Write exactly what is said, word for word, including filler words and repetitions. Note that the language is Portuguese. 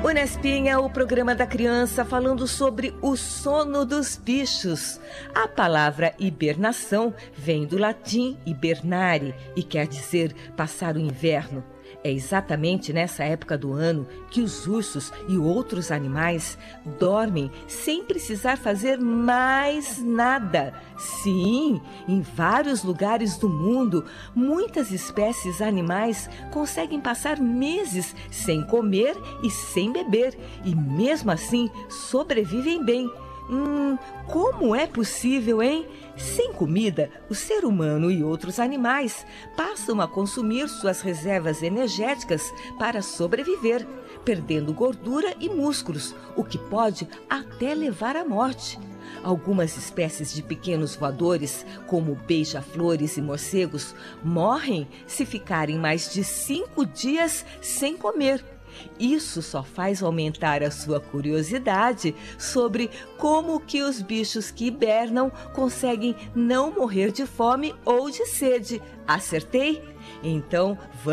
O Nespinha, o programa da criança, falando sobre o sono dos bichos. A palavra hibernação vem do latim hibernare e quer dizer passar o inverno. É exatamente nessa época do ano que os ursos e outros animais dormem sem precisar fazer mais nada. Sim, em vários lugares do mundo, muitas espécies animais conseguem passar meses sem comer e sem beber, e mesmo assim sobrevivem bem. Hum, como é possível, hein? Sem comida, o ser humano e outros animais passam a consumir suas reservas energéticas para sobreviver, perdendo gordura e músculos, o que pode até levar à morte. Algumas espécies de pequenos voadores, como beija-flores e morcegos, morrem se ficarem mais de cinco dias sem comer. Isso só faz aumentar a sua curiosidade sobre como que os bichos que hibernam conseguem não morrer de fome ou de sede. Acertei? Então, vamos